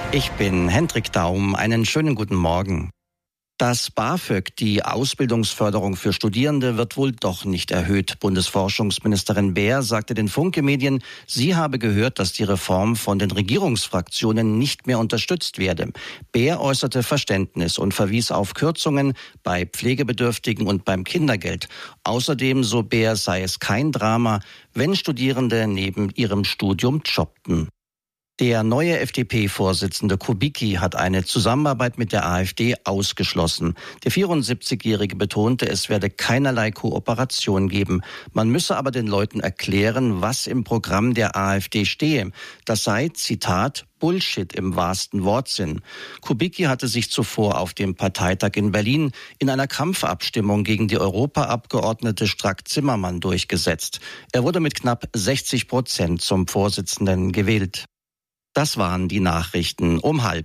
Ich bin Hendrik Daum. Einen schönen guten Morgen. Das BAföG, die Ausbildungsförderung für Studierende, wird wohl doch nicht erhöht. Bundesforschungsministerin Baer sagte den Funke-Medien, sie habe gehört, dass die Reform von den Regierungsfraktionen nicht mehr unterstützt werde. Baer äußerte Verständnis und verwies auf Kürzungen bei Pflegebedürftigen und beim Kindergeld. Außerdem, so Baer, sei es kein Drama, wenn Studierende neben ihrem Studium jobbten. Der neue FDP-Vorsitzende Kubicki hat eine Zusammenarbeit mit der AfD ausgeschlossen. Der 74-Jährige betonte, es werde keinerlei Kooperation geben. Man müsse aber den Leuten erklären, was im Programm der AfD stehe. Das sei, Zitat, Bullshit im wahrsten Wortsinn. Kubicki hatte sich zuvor auf dem Parteitag in Berlin in einer Kampfabstimmung gegen die Europaabgeordnete Strack-Zimmermann durchgesetzt. Er wurde mit knapp 60% zum Vorsitzenden gewählt. Das waren die Nachrichten um 12:30.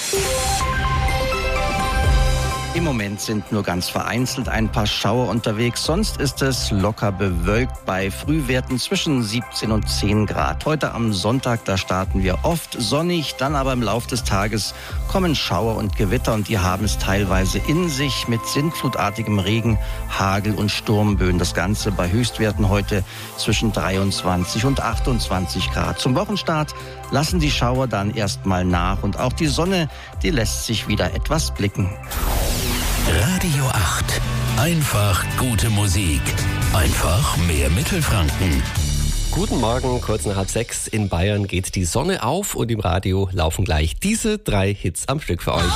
Im Moment sind nur ganz vereinzelt ein paar Schauer unterwegs. Sonst ist es locker bewölkt bei Frühwerten zwischen 17 und 10 Grad. Heute am Sonntag, da starten wir oft sonnig. Dann aber im Laufe des Tages kommen Schauer und Gewitter und die haben es teilweise in sich mit sintflutartigem Regen, Hagel und Sturmböen. Das Ganze bei Höchstwerten heute zwischen 23 und 28 Grad. Zum Wochenstart lassen die Schauer dann erstmal nach und auch die Sonne, die lässt sich wieder etwas blicken. Radio 8. Einfach gute Musik. Einfach mehr Mittelfranken. Guten Morgen, kurz nach 5:30 in Bayern geht die Sonne auf und im Radio laufen gleich diese 3 Hits am Stück für euch.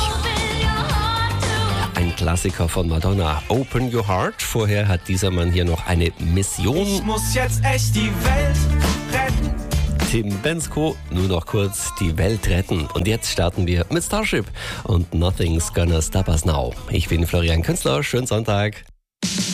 Ein Klassiker von Madonna, Open Your Heart. Vorher hat dieser Mann hier noch eine Mission. Ich muss jetzt echt die Welt retten. Tim Bensko, nur noch kurz die Welt retten. Und jetzt starten wir mit Starship und Nothing's Gonna Stop Us Now. Ich bin Florian Künstler, schönen Sonntag.